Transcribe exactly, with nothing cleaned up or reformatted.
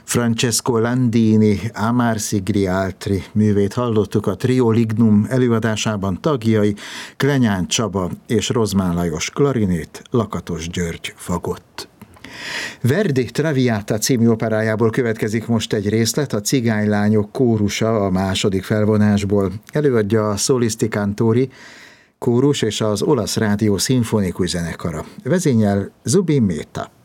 Francesco Landini, Amarsi gli altri művét hallottuk a Trio Lignum előadásában. Tagjai Klenyán Csaba és Rozmán Lajos klarinét, Lakatos György fagott. Verdi Traviata című operájából következik most egy részlet, a Cigánylányok kórusa a második felvonásból. Előadja a Solisti Cantori kórus és az Olasz Rádió Szimfonikus Zenekara. Vezényel Zubin Mehta.